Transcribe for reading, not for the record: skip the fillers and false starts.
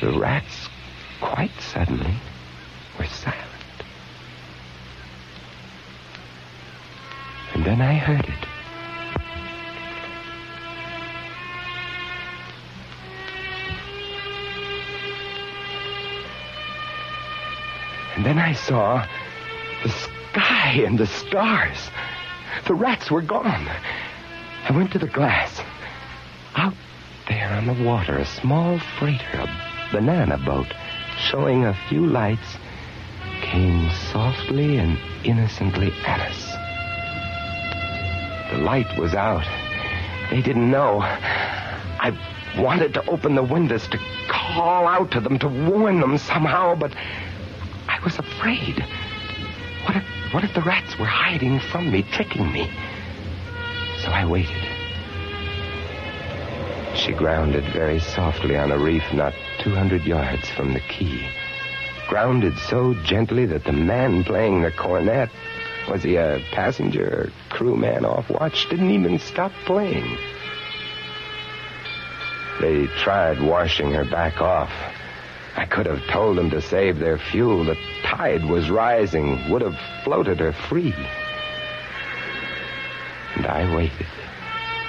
The rats, quite suddenly, were silent. And then I heard it. And then I saw the sky and the stars. The rats were gone. I went to the glass. Out there on the water, a small freighter, a banana boat, showing a few lights, came softly and innocently at us. The light was out. They didn't know. I wanted to open the windows to call out to them, to warn them somehow, but I was afraid. What if the rats were hiding from me, tricking me? So I waited. She grounded very softly on a reef not 200 yards from the quay. Grounded so gently that the man playing the cornet, was he a passenger or crewman off watch, didn't even stop playing. They tried washing her back off. I could have told them to save their fuel. The tide was rising, would have floated her free. And I waited.